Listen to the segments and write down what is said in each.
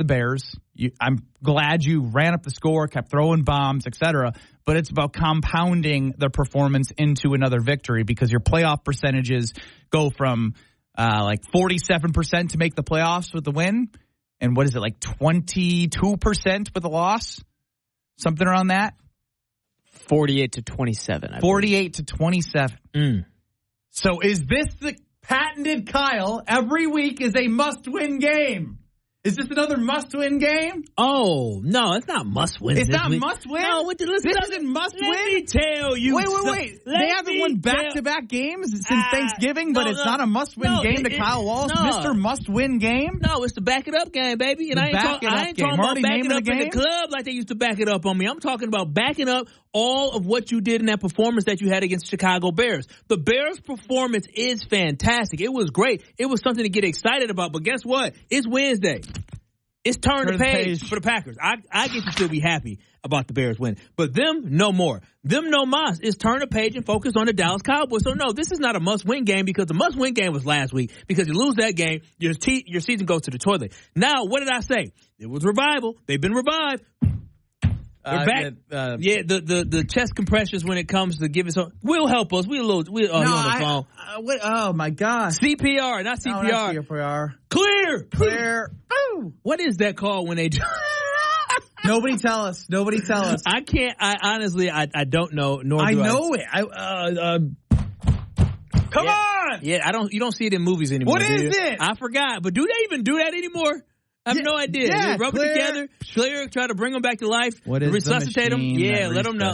Bears. I'm glad you ran up the score, kept throwing bombs, etc. But it's about compounding the performance into another victory because your playoff percentages go from like 47% to make the playoffs with the win. And what is it, like 22% with a loss? Something around that? 48 to 27. 48 to 27. So is this the patented Kyle? Every week is a must-win game. Is this another must-win game? Oh, no, it's not must-win. It's not must-win? No, this isn't must-win. Let me tell you. Wait. They haven't won back-to-back games since Thanksgiving, but it's not a must-win game to Kyle Wallace? Mr. Must-win game? No, it's the back-it-up game, baby. And I ain't talking about backing up in the club like they used to back it up on me. I'm talking about backing up all of what you did in that performance that you had against Chicago Bears. The Bears' performance is fantastic. It was great. It was something to get excited about. But guess what? It's Wednesday. It's turn the page for the Packers. I get to still be happy about the Bears win. But them, no more. Them, no mas. It's turn the page and focus on the Dallas Cowboys. So, no, this is not a must-win game because the must-win game was last week. Because you lose that game, your season goes to the toilet. Now, what did I say? It was revival. They've been revived. They're back. The chest compressions when it comes to giving some will help us. We're on the phone. Oh my God! CPR, not CPR. No, not CPR. Clear. Oh. What is that called when they? Nobody tell us. I can't. I honestly, I don't know. Nor do I know it. Come on. Yeah, you don't see it in movies anymore. What is it? I forgot. But do they even do that anymore? I have no idea. Yeah, they rub it together, clear, try to bring them back to life, what is resuscitate them. Yeah, let them know.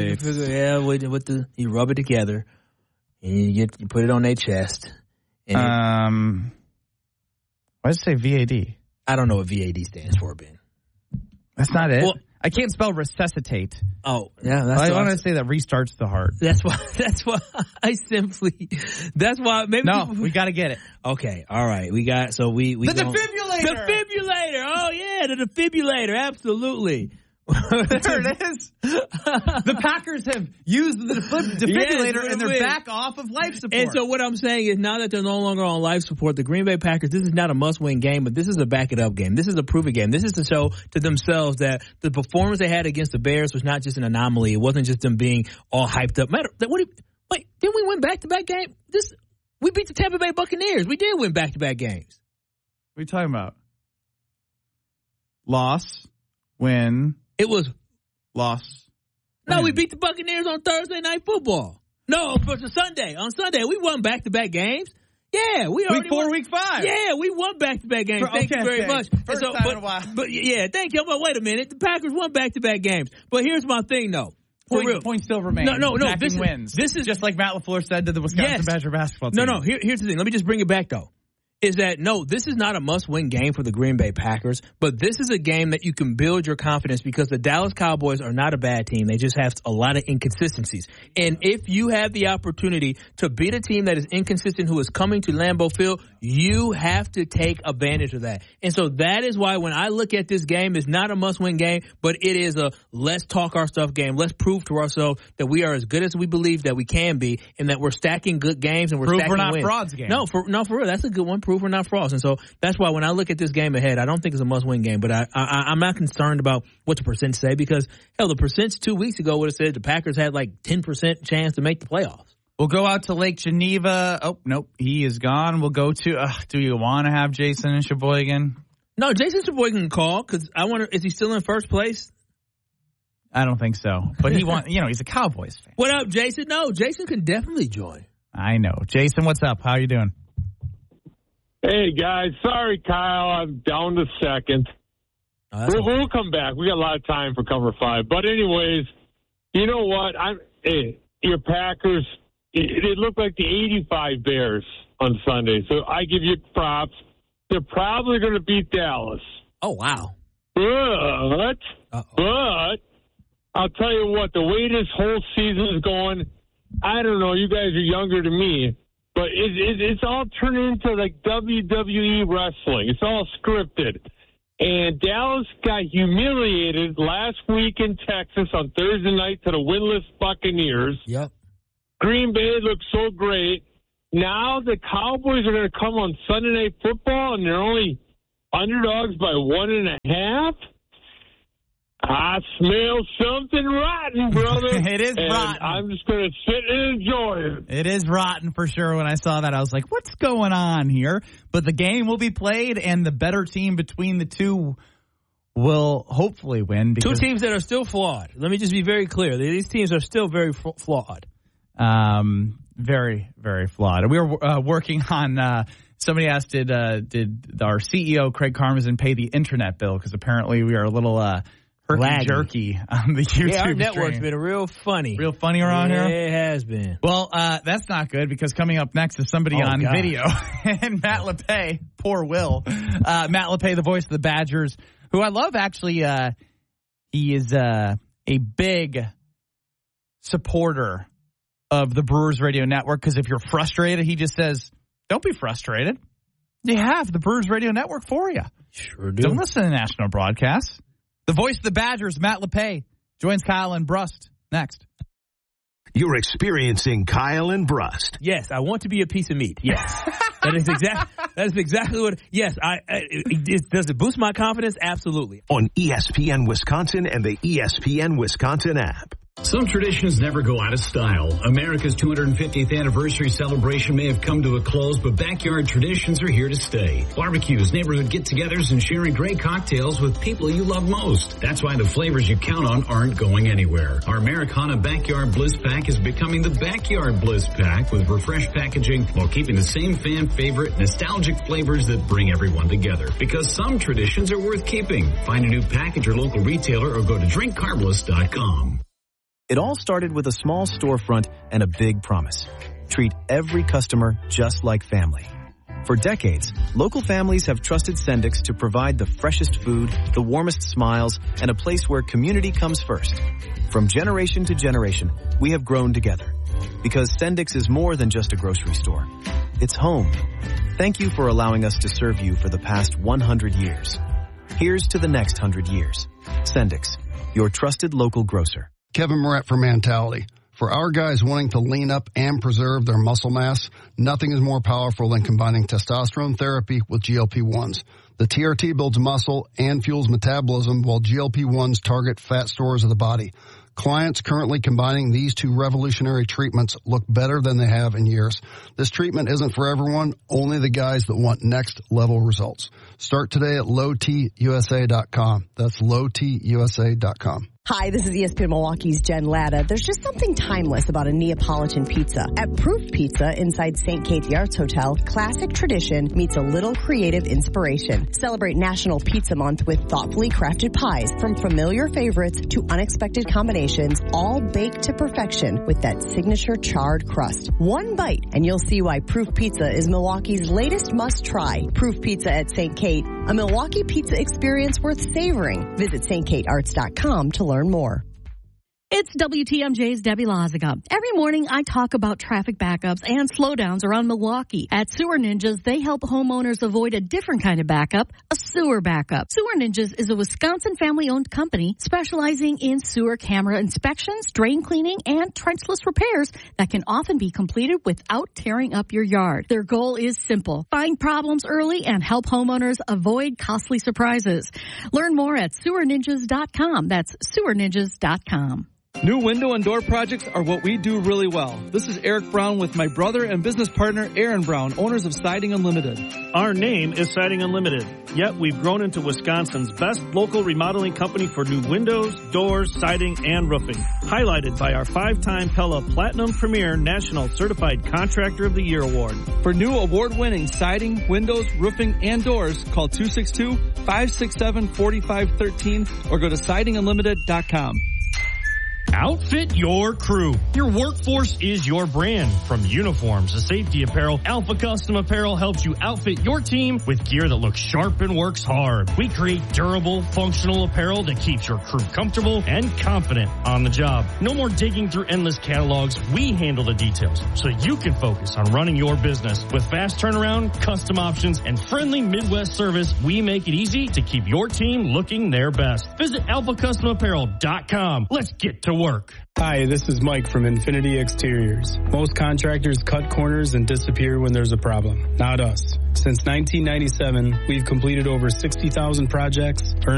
You rub it together, and you put it on their chest. And why does it say VAD? I don't know what VAD stands for, Ben. That's not it. Well, I can't spell resuscitate. Oh, yeah. I want to say that restarts the heart. That's why maybe. No, we got to get it. Okay. All right. We got, so we. The defibrillator. Defibrillator. Oh, yeah. The defibrillator. Absolutely. There it is. The Packers have used the defibrillator and they're back off of life support. And so what I'm saying is now that they're no longer on life support, the Green Bay Packers, this is not a must-win game, but this is a back-it-up game. This is a prove-it game. This is to show to themselves that the performance they had against the Bears was not just an anomaly. It wasn't just them being all hyped up. Wait, didn't we win back-to-back games? We beat the Tampa Bay Buccaneers. We did win back-to-back games. What are you talking about? Loss, win. It was loss. No, we beat the Buccaneers on Thursday Night Football. No, for Sunday. On Sunday, we won back-to-back games. Yeah, we already Week 4, Week 5. Yeah, we won back-to-back games. Thank you very much. First time in a while. But yeah, thank you. But wait a minute. The Packers won back-to-back games. But here's my thing, though. Point still remains. No. Wins. This is just like Matt LaFleur said to the Wisconsin Badger basketball team. No. Here's the thing. Let me just bring it back, though. Is that, no, this is not a must-win game for the Green Bay Packers, but this is a game that you can build your confidence because the Dallas Cowboys are not a bad team. They just have a lot of inconsistencies. And if you have the opportunity to beat a team that is inconsistent who is coming to Lambeau Field, you have to take advantage of that. And so that is why when I look at this game, it's not a must-win game, but it is a let's talk our stuff game. Let's prove to ourselves that we are as good as we believe that we can be and that we're stacking good games and we're stacking wins. Prove we're not frauds game. No, for real. That's a good one. Prove we're not frauds. And so that's why when I look at this game ahead, I don't think it's a must-win game, but I'm not concerned about what the percents say because, hell, the percents 2 weeks ago would have said the Packers had like 10% chance to make the playoffs. We'll go out to Lake Geneva. Oh, nope, he is gone. We'll go to, do you want to have Jason and Sheboygan? No, Jason Sheboygan can call because I wonder, is he still in first place? I don't think so. But he's a Cowboys fan. What up, Jason? No, Jason can definitely join. I know. Jason, what's up? How are you doing? Hey, guys. Sorry, Kyle. I'm down to second. We'll come back. We got a lot of time for cover 5. But anyways, you know what? Your Packers, it looked like the 85 Bears on Sunday. So I give you props. They're probably going to beat Dallas. Oh, wow. But I'll tell you what, the way this whole season is going, I don't know. You guys are younger than me. But it's all turning into like WWE wrestling. It's all scripted. And Dallas got humiliated last week in Texas on Thursday night to the winless Buccaneers. Yep. Green Bay looked so great. Now the Cowboys are going to come on Sunday Night Football, and they're only underdogs by 1.5. I smell something rotten, brother. It is rotten. I'm just going to sit and enjoy it. It is rotten for sure. When I saw that, I was like, what's going on here? But the game will be played, and the better team between the two will hopefully win. Two teams that are still flawed. Let me just be very clear. These teams are still very flawed. Very, very flawed. We were working on somebody asked, did our CEO, Craig Karmazin, pay the internet bill? Because apparently we are a little herky-jerky on the YouTube Yeah, our network's stream. been real funny. Real funny around here? It has been. Well, that's not good because coming up next is somebody on video. And Matt LePay, poor Will. Matt LePay, the voice of the Badgers, who I love actually. He is a big supporter of the Brewers Radio Network because if you're frustrated, he just says, don't be frustrated. They have the Brewers Radio Network for you. Sure do. Don't listen to national broadcasts. The voice of the Badgers, Matt LePay, joins Kyle and Brust next. You're experiencing Kyle and Brust. Yes, I want to be a piece of meat. Yes. That is exactly what. Yes, does it boost my confidence? Absolutely. On ESPN Wisconsin and the ESPN Wisconsin app. Some traditions never go out of style. America's 250th anniversary celebration may have come to a close, but backyard traditions are here to stay. Barbecues, neighborhood get-togethers, and sharing great cocktails with people you love most. That's why the flavors you count on aren't going anywhere. Our Americana Backyard Bliss Pack is becoming the Backyard Bliss Pack with refreshed packaging while keeping the same fan favorite nostalgic flavors that bring everyone together. Because some traditions are worth keeping. Find a new pack at your local retailer or go to drinkcarbliss.com. It all started with a small storefront and a big promise. Treat every customer just like family. For decades, local families have trusted Sendix to provide the freshest food, the warmest smiles, and a place where community comes first. From generation to generation, we have grown together. Because Sendix is more than just a grocery store. It's home. Thank you for allowing us to serve you for the past 100 years. Here's to the next 100 years. Sendix, your trusted local grocer. Kevin Moret for Mentality. For our guys wanting to lean up and preserve their muscle mass, nothing is more powerful than combining testosterone therapy with GLP-1s. The TRT builds muscle and fuels metabolism while GLP-1s target fat stores of the body. Clients currently combining these two revolutionary treatments look better than they have in years. This treatment isn't for everyone, only the guys that want next level results. Start today at lowtusa.com. That's lowtusa.com. Hi, this is ESPN Milwaukee's Jen Latta. There's just something timeless about a Neapolitan pizza. At Proof Pizza inside St. Kate the Arts Hotel, classic tradition meets a little creative inspiration. Celebrate National Pizza Month with thoughtfully crafted pies from familiar favorites to unexpected combinations, all baked to perfection with that signature charred crust. One bite and you'll see why Proof Pizza is Milwaukee's latest must-try. Proof Pizza at St. Kate, a Milwaukee pizza experience worth savoring. Visit stkatearts.com to learn more. It's WTMJ's Debbie Loziga. Every morning I talk about traffic backups and slowdowns around Milwaukee. At Sewer Ninjas, they help homeowners avoid a different kind of backup, a sewer backup. Sewer Ninjas is a Wisconsin family-owned company specializing in sewer camera inspections, drain cleaning, and trenchless repairs that can often be completed without tearing up your yard. Their goal is simple. Find problems early and help homeowners avoid costly surprises. Learn more at sewerninjas.com. That's sewerninjas.com. New window and door projects are what we do really well. This is Eric Brown with my brother and business partner Aaron Brown, owners of Siding Unlimited. Our name is Siding Unlimited, yet we've grown into Wisconsin's best local remodeling company for new windows, doors, siding, and roofing. Highlighted by our 5-time Pella Platinum Premier National Certified Contractor of the Year Award. For new award-winning siding, windows, roofing, and doors, call 262-567-4513 or go to sidingunlimited.com. Outfit your crew. Your workforce is your brand. From uniforms to safety apparel, Alpha Custom Apparel helps you outfit your team with gear that looks sharp and works hard. We create durable, functional apparel that keeps your crew comfortable and confident on the job. No more digging through endless catalogs. We handle the details so you can focus on running your business. With fast turnaround, custom options, and friendly Midwest service, we make it easy to keep your team looking their best. Visit alphacustomapparel.com. Let's get to work. Hi, this is Mike from Infinity Exteriors. Most contractors cut corners and disappear when there's a problem. Not us. Since 1997, we've completed over 60,000 projects, earned